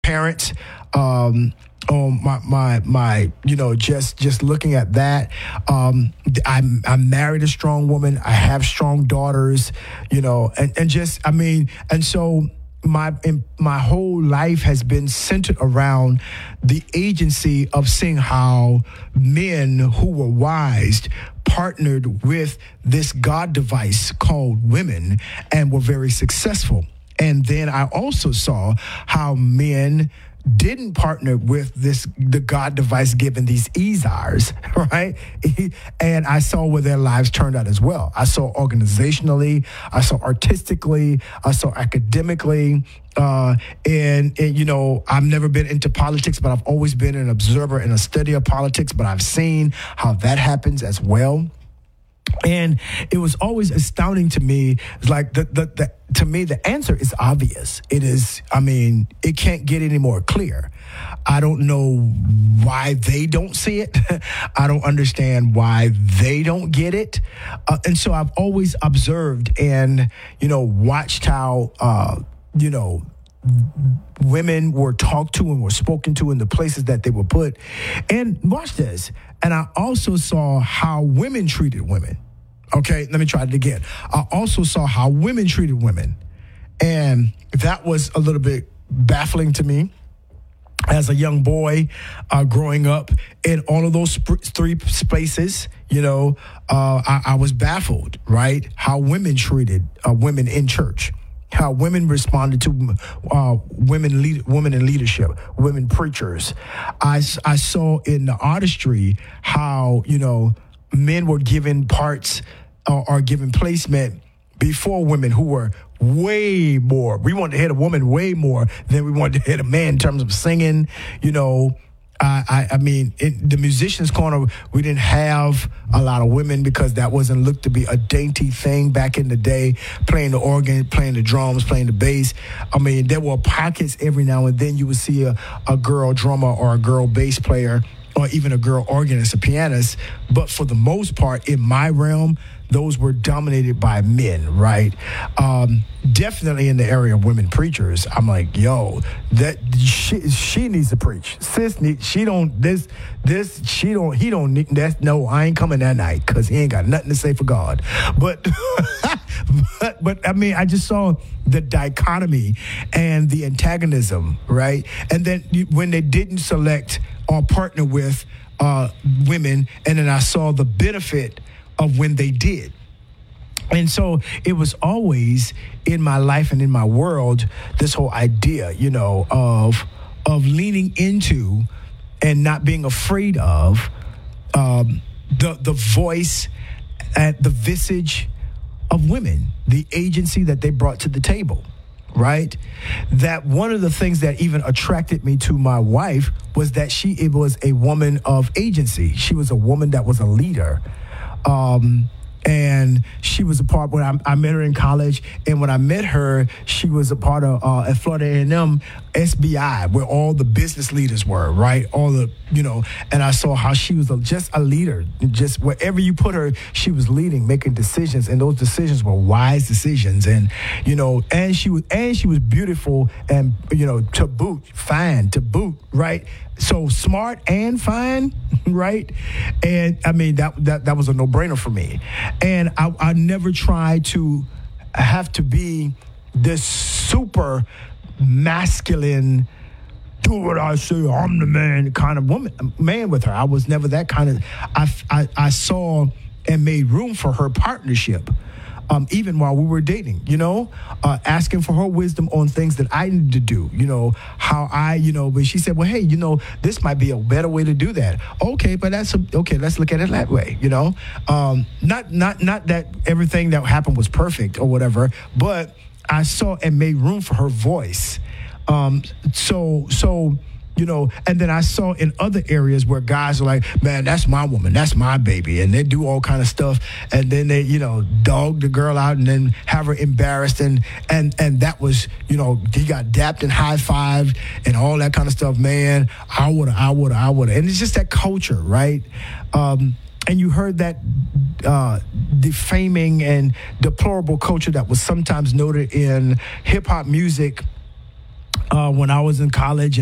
parents. My just looking at that. I married a strong woman. I have strong daughters, and just, I mean, and so my whole life has been centered around the agency of seeing how men who were wise partnered with this God device called women and were very successful. And then I also saw how men didn't partner with the God device given these Ezars, right? And I saw where their lives turned out as well. I saw organizationally, I saw artistically, I saw academically, and I've never been into politics, but I've always been an observer and a study of politics, but I've seen how that happens as well. And it was always astounding to me. Like to me, the answer is obvious. It is. I mean, it can't get any more clear. I don't know why they don't see it. I don't understand why they don't get it. And so I've always observed and watched how women were talked to and were spoken to in the places that they were put. And watch this. And I also saw how women treated women. Okay, let me try it again. I also saw how women treated women. And that was a little bit baffling to me as a young boy growing up in all of those three spaces. I was baffled, right? How women treated women in church. How women responded to women in leadership, women preachers. I saw in the artistry how, men were given parts or given placement before women who were way more. We wanted to hit a woman way more than we wanted to hit a man in terms of singing, I mean, in the musicians' corner, we didn't have a lot of women because that wasn't looked to be a dainty thing back in the day, playing the organ, playing the drums, playing the bass. I mean, there were pockets every now and then you would see a girl drummer or a girl bass player or even a girl organist, a pianist. But for the most part, in my realm, those were dominated by men, right? Definitely in the area of women preachers, I'm like, yo, that she needs to preach. He don't need that. No, I ain't coming that night because he ain't got nothing to say for God. But but I mean, I just saw the dichotomy and the antagonism, right? And then when they didn't select or partner with women, and then I saw the benefit of when they did. And so it was always in my life and in my world, this whole idea, of leaning into and not being afraid of the voice and the visage of women, the agency that they brought to the table, right? That one of the things that even attracted me to my wife was that she was a woman of agency. She was a woman that was a leader. And she was a part when I met her in college. And when I met her, she was a part of at Florida A&M SBI, where all the business leaders were, right? All the, and I saw how she was just a leader. Just wherever you put her, she was leading, making decisions, and those decisions were wise decisions. And and she was beautiful and to boot, fine to boot, right? So smart and fine, right? And I mean, that was a no-brainer for me. And I never tried to have to be this super masculine, do what I say, I'm the man kind of man with her. I was never that kind of, I saw and made room for her partnership. Even while we were dating, asking for her wisdom on things that I needed to do, how but she said, well, hey, this might be a better way to do that. Okay, but okay, let's look at it that way, not that everything that happened was perfect or whatever, but I saw and made room for her voice. And then I saw in other areas where guys are like, man, that's my woman, that's my baby. And they do all kind of stuff. And then they, dog the girl out and then have her embarrassed. And that was, he got dapped and high-fived and all that kind of stuff. Man, I woulda. And it's just that culture, right? And you heard that defaming and deplorable culture that was sometimes noted in hip-hop music when I was in college